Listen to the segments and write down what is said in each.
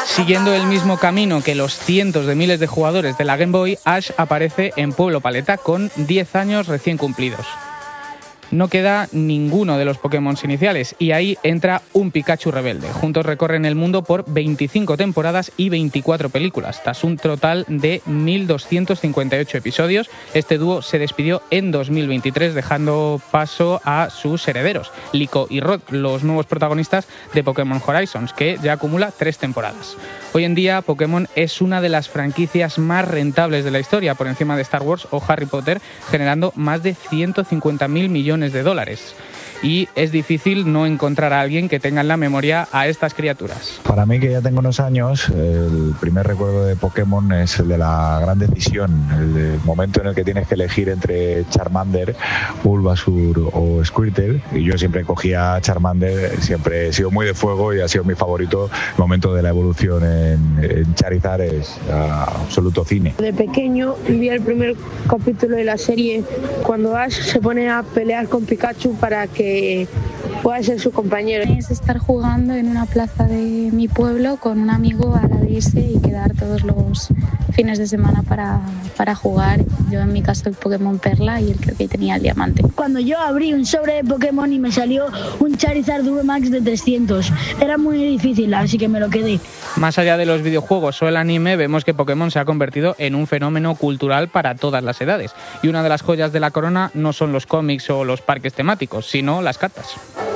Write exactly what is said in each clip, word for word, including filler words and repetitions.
Siguiendo el mismo camino que los cientos de miles de jugadores de la Game Boy, Ash aparece en Pueblo Paleta con diez años recién cumplidos. No queda ninguno de los Pokémon iniciales y ahí entra un Pikachu rebelde. Juntos recorren el mundo por veinticinco temporadas y veinticuatro películas. Tras un total de mil doscientos cincuenta y ocho episodios, este dúo se despidió en dos mil veintitrés, dejando paso a sus herederos, Liko y Rod, los nuevos protagonistas de Pokémon Horizons, que ya acumula tres temporadas. Hoy en día, Pokémon es una de las franquicias más rentables de la historia, por encima de Star Wars o Harry Potter, generando más de ciento cincuenta mil millones de dólares. Y es difícil no encontrar a alguien que tenga en la memoria a estas criaturas. Para mí, que ya tengo unos años, el primer recuerdo de Pokémon es el de la gran decisión, el, el momento en el que tienes que elegir entre Charmander, Bulbasaur o Squirtle, y yo siempre cogía a Charmander, siempre he sido muy de fuego y ha sido mi favorito. El momento de la evolución en, en Charizard es uh, absoluto cine. De pequeño vi el primer capítulo de la serie cuando Ash se pone a pelear con Pikachu para que pueda ser su compañero. Es estar jugando en una plaza de mi pueblo con un amigo a la de irse y quedar todos los fines de semana para, para jugar. Yo en mi caso el Pokémon Perla y él creo que tenía el Diamante. Cuando yo abrí un sobre de Pokémon y me salió un Charizard V Max de trescientos, era muy difícil, así que me lo quedé. Más allá de los videojuegos o el anime, vemos que Pokémon se ha convertido en un fenómeno cultural para todas las edades. Y una de las joyas de la corona no son los cómics o los parques temáticos, sino las cartas.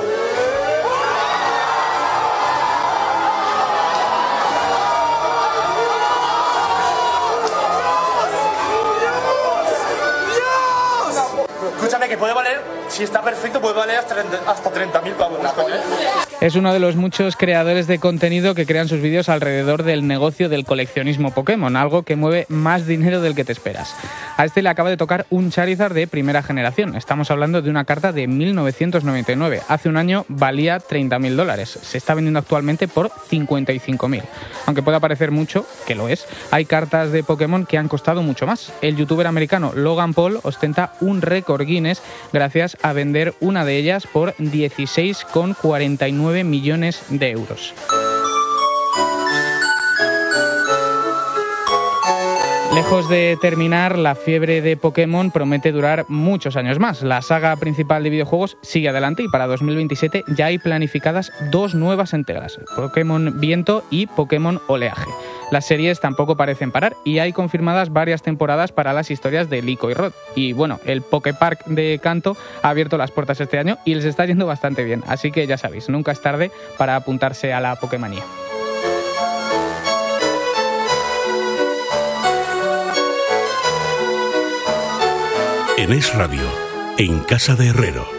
Escúchame, que puede valer, si está perfecto, puede valer hasta treinta mil pavos. Es uno de los muchos creadores de contenido que crean sus vídeos alrededor del negocio del coleccionismo Pokémon, algo que mueve más dinero del que te esperas. A este le acaba de tocar un Charizard de primera generación. Estamos hablando de una carta de mil novecientos noventa y nueve. Hace un año valía treinta mil dólares. Se está vendiendo actualmente por cincuenta y cinco mil. Aunque pueda parecer mucho, que lo es, hay cartas de Pokémon que han costado mucho más. El youtuber americano Logan Paul ostenta un récord Guinness gracias a vender una de ellas por dieciséis coma cuarenta y nueve millones de euros. Lejos de terminar, la fiebre de Pokémon promete durar muchos años más. La saga principal de videojuegos sigue adelante y para dos mil veintisiete ya hay planificadas dos nuevas entregas, Pokémon Viento y Pokémon Oleaje. Las series tampoco parecen parar y hay confirmadas varias temporadas para las historias de Liko y Rod. Y bueno, el Poképark de Kanto ha abierto las puertas este año y les está yendo bastante bien. Así que ya sabéis, nunca es tarde para apuntarse a la Pokémonía. En Es Radio, en Casa de Herrero.